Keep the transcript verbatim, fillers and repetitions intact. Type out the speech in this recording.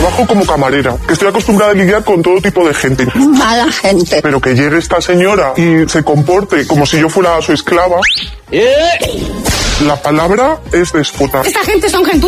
trabajo como camarera, que estoy acostumbrada a lidiar con todo tipo de gente. Mala gente. Pero que llegue esta señora y se comporte como si yo fuera su esclava... ¿Eh? La palabra es déspota. Esta gente son gentuza.